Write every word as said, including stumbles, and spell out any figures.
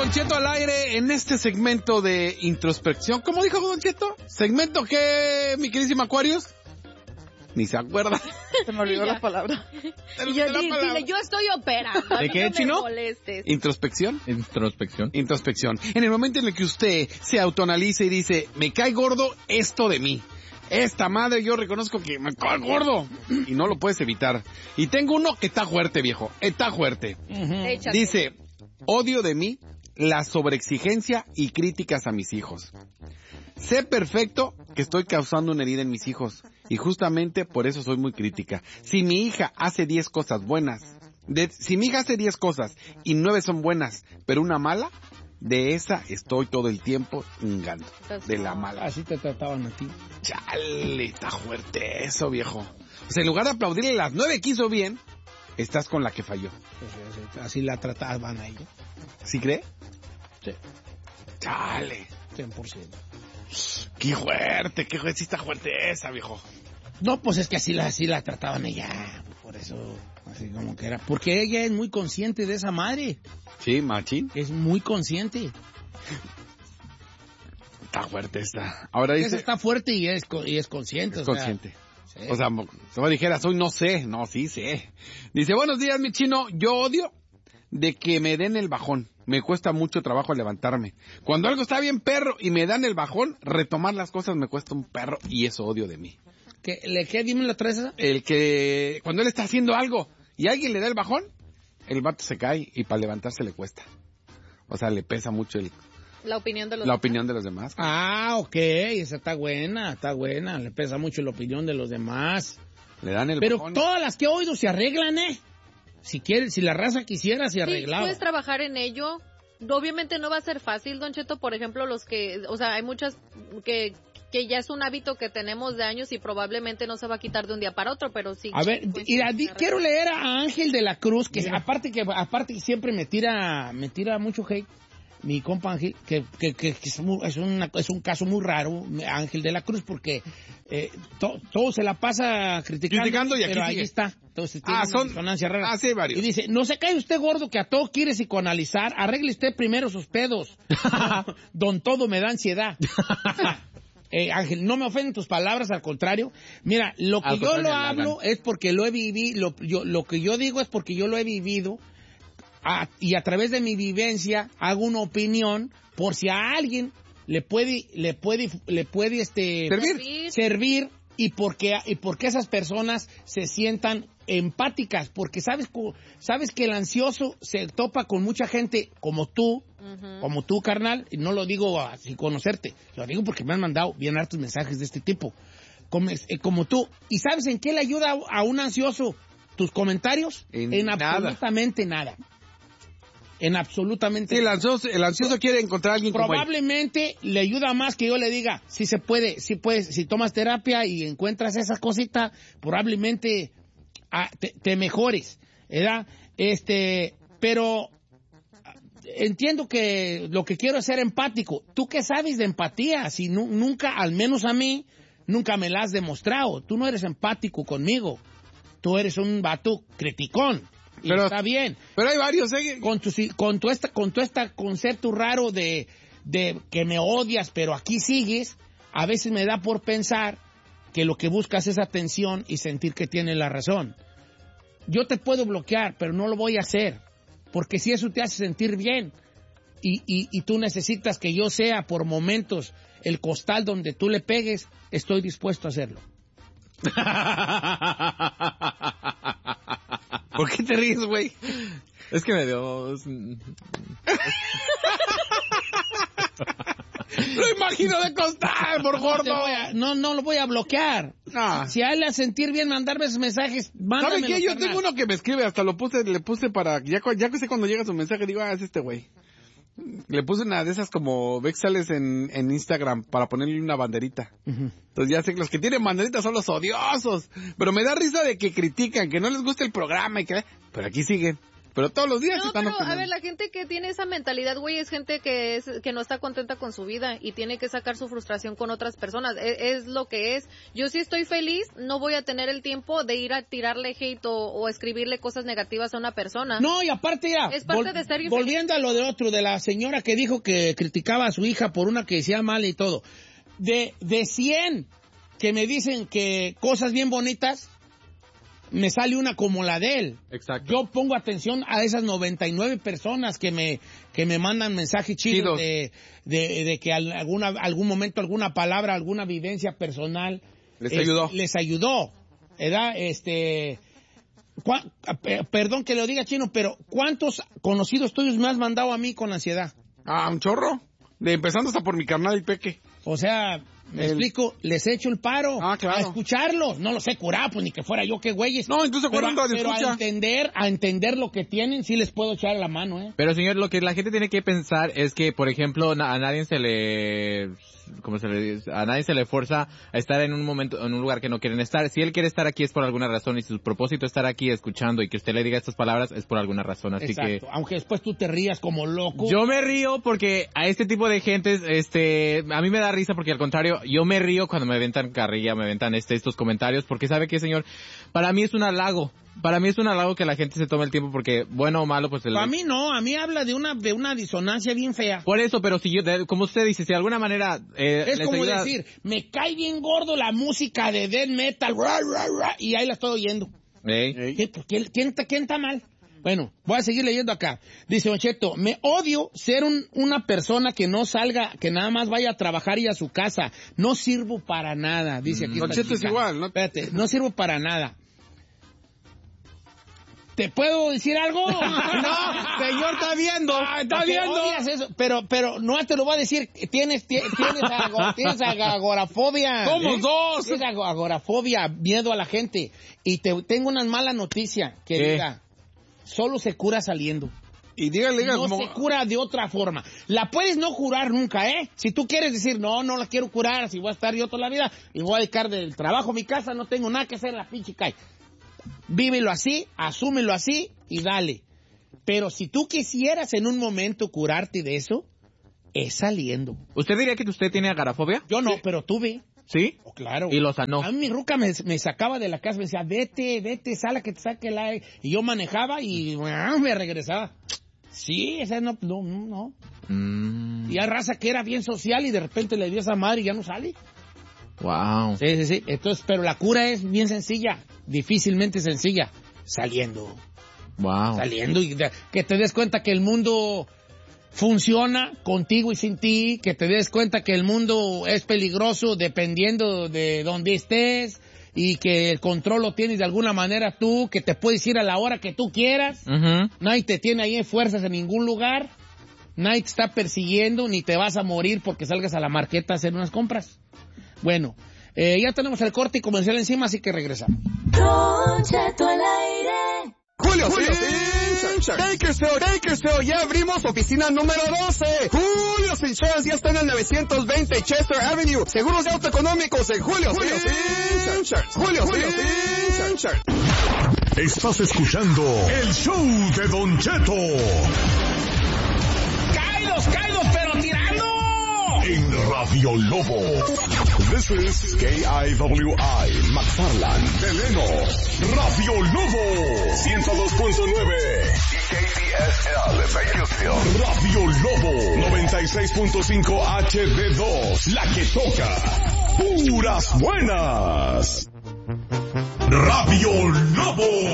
Don Cheto al aire en este segmento de introspección. ¿Cómo dijo Don Cheto? ¿Segmento qué, mi queridísimo Aquarius? Ni se acuerda. Se me olvidó la palabra. Y yo, di, dile, yo estoy operando. ¿De qué, no Chino? Me molestes. ¿Introspección? Introspección. Introspección. En el momento en el que usted se autoanaliza y dice, me cae gordo esto de mí. Esta madre yo reconozco que me cae gordo. Y no lo puedes evitar. Y tengo uno que está fuerte, viejo. Está fuerte. Uh-huh. Dice, odio de mí la sobreexigencia y críticas a mis hijos. Sé perfecto que estoy causando una herida en mis hijos. Y justamente por eso soy muy crítica. Si mi hija hace diez cosas buenas, de, si mi hija hace diez cosas y nueve son buenas, pero una mala, de esa estoy todo el tiempo chingando. De la mala. Así te trataban a ti. Chale, está fuerte eso, viejo. O sea, en lugar de aplaudirle las nueve que hizo bien, estás con la que falló. Pues, así la trataban a ella. ¿Sí cree? Sí. Chale. cien por ciento. Qué fuerte, qué fuerte, sí está fuerte esa, viejo. No, pues es que así la, así la trataban ella. Por eso, así como que era. Porque ella es muy consciente de esa madre. Sí, machín. Es muy consciente. Está fuerte esta. Ahora dice... Esa está fuerte y es, y es consciente. Es o consciente. Sea, sí. O sea, si me dijeras, hoy no sé. No, sí sé. Dice, buenos días, mi chino. Yo odio de que me den el bajón. Me cuesta mucho trabajo levantarme. Cuando algo está bien perro y me dan el bajón, retomar las cosas me cuesta un perro y eso odio de mí. ¿Qué, le, qué dime la tres esa? El que cuando él está haciendo algo y alguien le da el bajón, el vato se cae y para levantarse le cuesta. O sea, le pesa mucho el, la opinión de los la demás. opinión de los demás. Ah, ok, esa está buena, está buena. Le pesa mucho la opinión de los demás. Le dan el Pero bajón. todas las que he oído se arreglan, ¿eh? Si quiere, si la raza quisiera, se arreglaba. Sí, puedes trabajar en ello. Obviamente no va a ser fácil, Don Cheto. Por ejemplo, los que, o sea, hay muchas que que ya es un hábito que tenemos de años y probablemente no se va a quitar de un día para otro, pero sí. A ver, pues, mira, sí, di, quiero leer a Ángel de la Cruz, que mira. aparte que aparte que siempre me tira me tira mucho hate. Mi compa Ángel, que, que, que, que es, muy, es, una, es un caso muy raro, Ángel de la Cruz, porque eh, to, todo se la pasa criticando, criticando y aquí pero sigue. ahí está. Entonces tiene ah, una son disonancia rara. Ah, sí, varios. Y dice, no se cae usted gordo que a todo quiere psicoanalizar, arregle usted primero sus pedos. Don todo me da ansiedad. Eh, Ángel, no me ofenden tus palabras, al contrario. Mira, lo que al yo lo hablo hablo es porque lo he vivido, lo, yo, lo que yo digo es porque yo lo he vivido. A, y a través de mi vivencia hago una opinión por si a alguien le puede le puede le puede este servir, servir y porque y porque esas personas se sientan empáticas, porque sabes sabes que el ansioso se topa con mucha gente como tú, uh-huh. como tú, carnal, y no lo digo sin conocerte, lo digo porque me han mandado bien hartos mensajes de este tipo, como, eh, como tú, y sabes en qué le ayuda a un ansioso tus comentarios, en, en nada. absolutamente nada. En absolutamente. Sí, el ansioso, el ansioso quiere encontrar a alguien probablemente como él. Le ayuda más que yo le diga, si se puede, si puedes, si tomas terapia y encuentras esa cosita, probablemente ah, te, te mejores, ¿verdad? Este, pero entiendo que lo que quiero es ser empático. ¿Tú qué sabes de empatía? Si nu, nunca, al menos a mí, nunca me la has demostrado. Tú no eres empático conmigo. Tú eres un vato criticón. Y pero, está bien. Pero hay varios, ¿eh? Con tu, con tu esta, con tu esta concepto raro de, de que me odias, pero aquí sigues, a veces me da por pensar que lo que buscas es atención y sentir que tienes la razón. Yo te puedo bloquear, pero no lo voy a hacer, porque si eso te hace sentir bien, y, y, y tú necesitas que yo sea por momentos el costal donde tú le pegues, estoy dispuesto a hacerlo. ¿Por qué te ríes, güey? Es que me dio... Lo imagino de costar, por gordo. No, a, no, no lo voy a bloquear. Ah. Si a él le hace sentir bien mandarme esos mensajes, mándamelo. ¿Sabe qué? Yo carnal. tengo uno que me escribe, hasta lo puse, le puse para... Ya, ya que sé cuando llega su mensaje, digo, ah, es este güey. Le puse una de esas como vexales en, en Instagram para ponerle una banderita. Uh-huh. Entonces ya sé que los que tienen banderitas son los odiosos. Pero me da risa de que critican, que no les gusta el programa y que... Pero aquí siguen. pero todos los días No, están pero a opinando. ver, la gente que tiene esa mentalidad, güey, es gente que es que no está contenta con su vida y tiene que sacar su frustración con otras personas. Es, es lo que es. Yo sí estoy feliz, no voy a tener el tiempo de ir a tirarle hate o, o escribirle cosas negativas a una persona. No, y aparte ya, Es parte vol- de ser infeliz. volviendo a lo de otro, de la señora que dijo que criticaba a su hija por una que decía mal y todo. De, de cien que me dicen que cosas bien bonitas, me sale una como la de él. Exacto. Yo pongo atención a esas noventa y nueve personas que me que me mandan mensajes chidos Chidos. de, de, de que al- alguna algún momento, alguna palabra, alguna vivencia personal Les es- ayudó. les ayudó, ¿verdad? Este, cua- pe- perdón que lo diga chino, pero ¿cuántos conocidos tuyos me has mandado a mí con ansiedad? Ah, un chorro. De, empezando hasta por mi carnal el Peque. O sea, me El- explico, les echo el paro Ah, claro. a escucharlos. No los he curado, pues ni que fuera yo, qué güeyes. No, entonces pero, fueron radio pero a escucha. entender, a entender lo que tienen, sí les puedo echar la mano, ¿eh? Pero señor, lo que la gente tiene que pensar es que, por ejemplo, na- a nadie se le, ¿cómo se le dice? A nadie se le fuerza a estar en un momento, en un lugar que no quieren estar. Si él quiere estar aquí es por alguna razón y si su propósito es estar aquí escuchando y que usted le diga estas palabras es por alguna razón. Así Exacto. Aunque después tú te rías como loco. que yo me río porque a este tipo de gentes, este, a mí me da risa porque al contrario, yo me río cuando me aventan carrilla, me aventan este, estos comentarios porque sabe que, señor, para mí es un halago. Para mí es un halago que la gente se tome el tiempo porque, bueno o malo, pues... El... Para mí no, a mí habla de una de una disonancia bien fea. Por eso, pero si yo, de- como usted dice, si de alguna manera... Eh, Es les como ayuda- decir, me cae bien gordo la música de death metal, ra, ra, ra, y ahí la estoy oyendo. Ey. ¿Quién, quién, quién está, quién está mal? Bueno, voy a seguir leyendo acá. Dice Don Cheto, me odio ser un- una persona que no salga, que nada más vaya a trabajar y a su casa. No sirvo para nada, dice aquí. Don esta Cheto es chica. igual, ¿no? Espérate, no sirvo para nada. ¿Te puedo decir algo? No, señor, está viendo. Ah, Está porque viendo. odias eso, pero, pero no te lo voy a decir. Tienes, tie- tienes, ago- tienes ag- agorafobia. Somos dos. Tienes ago- agorafobia, miedo a la gente. Y te tengo una mala noticia, querida. Solo se cura saliendo. Y dígale, diga, No como... se cura de otra forma. La puedes no curar nunca, ¿eh? Si tú quieres decir, no, no la quiero curar, si voy a estar yo toda la vida, y voy a dedicar del trabajo a mi casa, no tengo nada que hacer en la pinche calle. Vívelo así, asúmelo así y dale. Pero si tú quisieras en un momento curarte de eso, es saliendo. ¿Usted diría que usted tiene agarafobia? Yo no, pero tuve. ¿Sí? Oh, claro. Y lo sanó. A mí mi ruca me, me sacaba de la casa, me decía, vete, vete, sal a que te saque el aire. Y yo manejaba y ah, me regresaba. Sí, esa no, no, no. Mm, Y hay raza que era bien social y de repente le dio esa madre y ya no sale. wow. Sí, sí, sí. Entonces, pero la cura es bien sencilla, difícilmente sencilla. Saliendo, Wow. saliendo y de- que te des cuenta que el mundo funciona contigo y sin ti, que te des cuenta que el mundo es peligroso dependiendo de donde estés y que el control lo tienes de alguna manera tú, que te puedes ir a la hora que tú quieras. Ujú. Nadie te tiene ahí en fuerzas en ningún lugar. Nadie te está persiguiendo, ni te vas a morir porque salgas a la marqueta a hacer unas compras. Bueno, eh, ya tenemos el corte y comercial encima, así que regresamos. Don Cheto al aire. Julio, Julio Insurance. Bakersfield, Bakersfield, ya abrimos oficina número doce. Julio Insurance ya está en el novecientos veinte Chester Avenue. Seguros de auto económicos en Julio Insurance. Julio Insurance. Estás escuchando el show de Don Cheto ¡Caídos, caídos, pero tirando! en Radio Lobo. This is K I W I, McFarland, Deleno, Radio Lobo, ciento dos punto nueve. Y K D S L, Bakersfield. Radio Lobo, noventa y seis punto cinco H D dos, la que toca puras buenas. Radio Lobo.